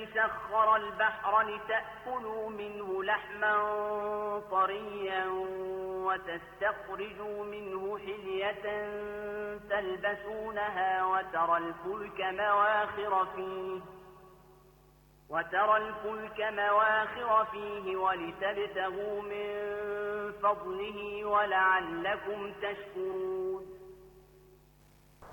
سخر البحر لتأكلوا منه لحما طريا وتستخرجوا منه حلية تلبسونها وترى الفلك مواخر فيه ولتبتغوا من فضله ولعلكم تشكرون